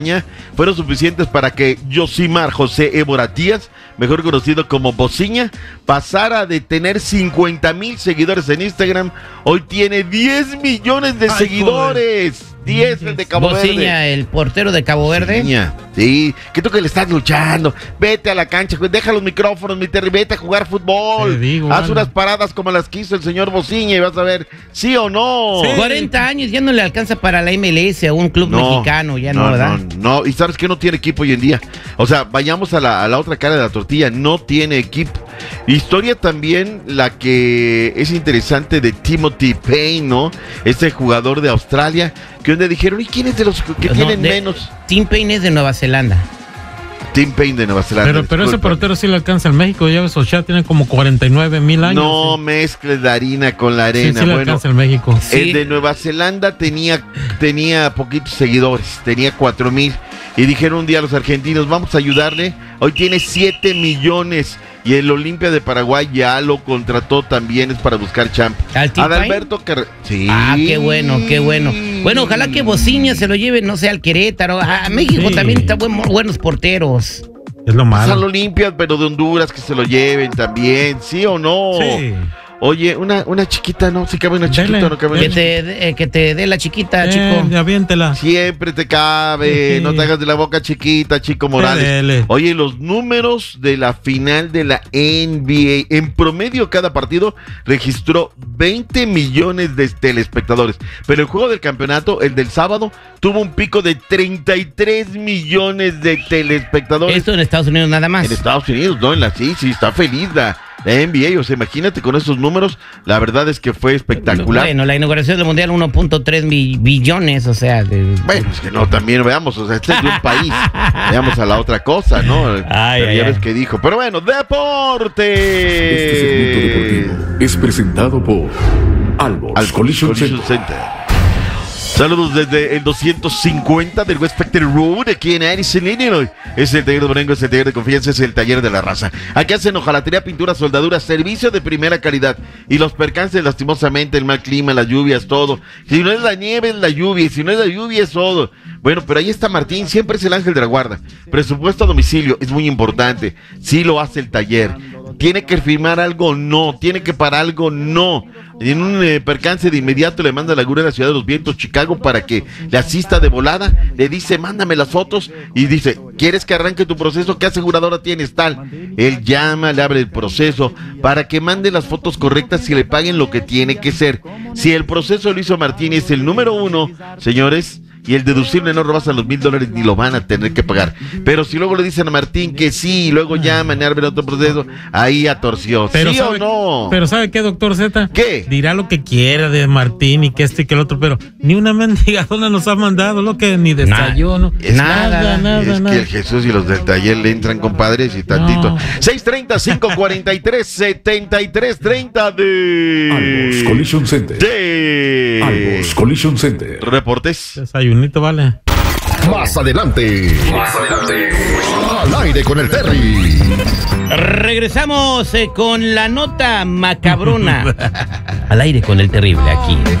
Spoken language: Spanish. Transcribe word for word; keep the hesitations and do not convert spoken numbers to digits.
fueron suficientes para que Yosimar José Evo Díaz, mejor conocido como Bociña, pasara de tener cincuenta mil seguidores en Instagram, hoy tiene diez millones de Ay, seguidores. Joder. diez el de Cabo Bociña, Verde. el portero de Cabo Verde. Bociña, sí, que tú que le estás luchando, vete a la cancha, deja los micrófonos, mi Terry, vete a jugar fútbol, digo, haz vale. unas paradas como las que hizo el señor Bociña y vas a ver, sí o no. Sí. cuarenta años, ya no le alcanza para la M L S a un club no, mexicano, ya no, no, ¿verdad? No, no, y sabes que no tiene equipo hoy en día. O sea, vayamos a la, a la otra cara de la tortilla, no tiene equipo. Historia también la que es interesante de Timothy Payne, ¿no? Este jugador de Australia, que donde dijeron, ¿y quién es de los que no, tienen de, menos? Tim Payne es de Nueva Zelanda. Tim Payne de Nueva Zelanda. Pero, pero ese portero sí le alcanza en México, ya ves, Ochoa tiene como cuarenta y nueve mil años. No sí. mezcles la harina con la arena. Sí, sí le bueno, alcanza en México. El sí. de Nueva Zelanda tenía, tenía poquitos seguidores, tenía cuatro mil. Y dijeron un día a los argentinos, vamos a ayudarle. Hoy tiene siete millones. Y el Olimpia de Paraguay ya lo contrató también, es para buscar champ. Adalberto Car... Sí. Ah, qué bueno, qué bueno. Bueno, ojalá que Bociña se lo lleve, no sé, al Querétaro. A México sí. también está buen, buenos porteros. Es lo malo. Al Olimpia, pero de Honduras, que se lo lleven también, ¿sí o no? Sí. Oye, una, una chiquita, ¿no? Si cabe una chiquita, Dele, no cabe que una te, de, eh, que te dé la chiquita, eh, chico. Aviéntela. Siempre te cabe, sí. No te hagas de la boca chiquita, Chico Morales. Dele. Oye, los números de la final de la N B A, en promedio cada partido registró veinte millones de telespectadores, pero el juego del campeonato, el del sábado, tuvo un pico de treinta y tres millones de telespectadores. Esto en Estados Unidos nada más. En Estados Unidos, no, en la sí, sí, está feliz la... La N B A, o sea, imagínate con esos números, la verdad es que fue espectacular. Bueno, la inauguración del Mundial uno punto tres billones, o sea... De... Bueno, es que no, también veamos, o sea, este es de un país, veamos a la otra cosa, ¿no? Ay, Pero ay, ya ay. ves que dijo, pero bueno, deporte. Este segmento deportivo es presentado por Albos, Al Collision, Collision Center. Center. Saludos desde el doscientos cincuenta del West Factory Road, aquí en Addison, Illinois. Es el taller de Borengo, es el taller de confianza, es el taller de la raza. Aquí hacen hojalatería, pintura, soldadura, servicio de primera calidad. Y los percances, lastimosamente, el mal clima, las lluvias, todo. Si no es la nieve, es la lluvia. Y si no es la lluvia, es todo. Bueno, pero ahí está Martín, siempre es el ángel de la guarda. Presupuesto a domicilio, es muy importante. Sí lo hace el taller. ¿Tiene que firmar algo? No. ¿Tiene que parar algo? No. En un eh, percance de inmediato le manda la grúa a la Ciudad de los Vientos, Chicago, para que le asista de volada. Le dice, mándame las fotos. Y dice, ¿quieres que arranque tu proceso? ¿Qué aseguradora tienes? Tal. Él llama, le abre el proceso para que mande las fotos correctas y le paguen lo que tiene que ser. Si el proceso lo hizo Martínez, el número uno, señores, y el deducible no rebasan los mil dólares ni lo van a tener que pagar. Pero si luego le dicen a Martín que sí, y luego llaman y abren otro proceso, ahí atorció. Pero ¿Sí sabe, o no? Pero ¿sabe qué, doctor Z? ¿Qué? Dirá lo que quiera de Martín y que este y que el otro, pero ni una mendigadona nos ha mandado, lo que ni desayuno. Es nada, nada, nada. Es nada. que el Jesús y los del taller le entran, compadres, y tantito. No. seis treinta, cinco cuarenta y tres, setenta y tres treinta de... Albos, Collision Center. De... Albos, Collision Center. Reportes. Desayunito, vale. Más adelante. Más adelante. Al aire con el Terry. Regresamos eh, con la nota macabrona. Al aire con el terrible aquí.